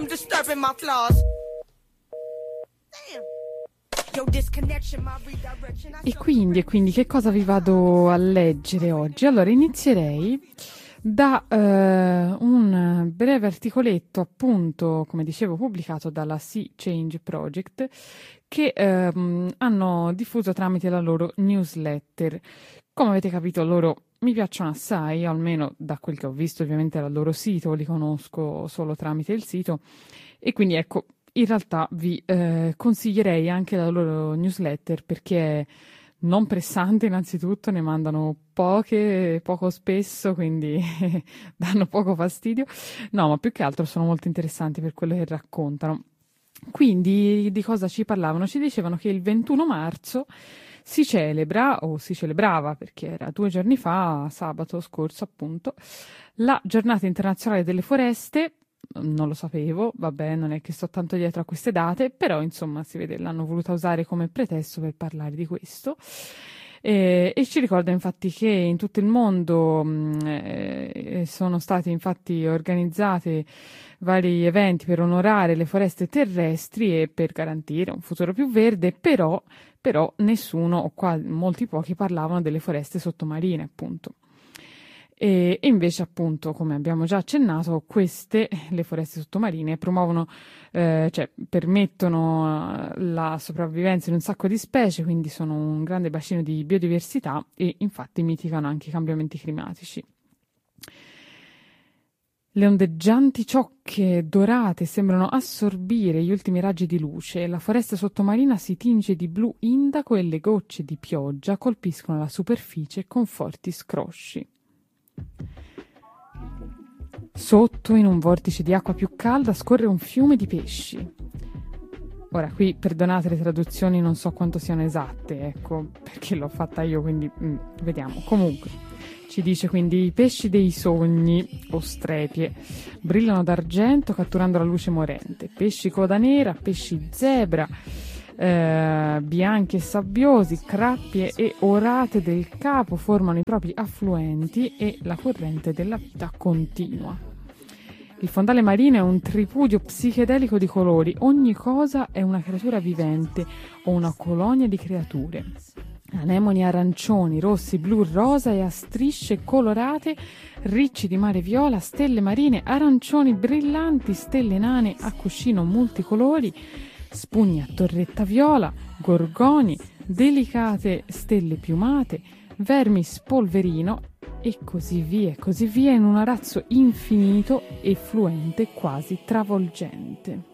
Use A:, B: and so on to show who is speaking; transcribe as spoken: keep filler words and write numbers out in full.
A: them disturbing my flaws.
B: E quindi, e quindi che cosa vi vado a leggere oggi? Allora, inizierei da eh, un breve articoletto, appunto, come dicevo, pubblicato dalla Sea Change Project, che ehm, hanno diffuso tramite la loro newsletter. Come avete capito, loro mi piacciono assai, almeno da quel che ho visto, ovviamente dal loro sito, li conosco solo tramite il sito, e quindi ecco, in realtà vi eh, consiglierei anche la loro newsletter perché è non pressante innanzitutto, ne mandano poche, poco spesso, quindi danno poco fastidio. No, ma più che altro sono molto interessanti per quello che raccontano. Quindi di cosa ci parlavano? Ci dicevano che il ventuno marzo si celebra, o si celebrava perché era due giorni fa, sabato scorso appunto, la giornata internazionale delle foreste. Non lo sapevo, vabbè, non è che sto tanto dietro a queste date, però insomma si vede, l'hanno voluta usare come pretesto per parlare di questo. Eh, e ci ricorda infatti che in tutto il mondo mh, eh, sono stati infatti organizzati vari eventi per onorare le foreste terrestri e per garantire un futuro più verde, però, però nessuno, o qua molti pochi, parlavano delle foreste sottomarine, appunto. E, e invece, appunto, come abbiamo già accennato, queste, le foreste sottomarine, promuovono, eh, cioè permettono la sopravvivenza in un sacco di specie, quindi sono un grande bacino di biodiversità e infatti mitigano anche i cambiamenti climatici. Le ondeggianti ciocche dorate sembrano assorbire gli ultimi raggi di luce, la foresta sottomarina si tinge di blu indaco e le gocce di pioggia colpiscono la superficie con forti scrosci. Sotto, in un vortice di acqua più calda, scorre un fiume di pesci. Ora, qui, perdonate le traduzioni, non so quanto siano esatte, ecco, perché l'ho fatta io, quindi mm, vediamo. Comunque, ci dice quindi: i pesci dei sogni, o strepie, brillano d'argento catturando la luce morente. Pesci coda nera, pesci zebra, eh, bianchi e sabbiosi, crappie e orate del capo formano i propri affluenti e la corrente della vita continua. Il fondale marino è un tripudio psichedelico di colori, ogni cosa è una creatura vivente o una colonia di creature. Anemoni arancioni, rossi, blu, rosa e a strisce colorate, ricci di mare viola, stelle marine, arancioni brillanti, stelle nane a cuscino multicolori, spugne a torretta viola, gorgoni, delicate stelle piumate, vermi spolverino e così via e così via in un arazzo infinito e fluente quasi travolgente.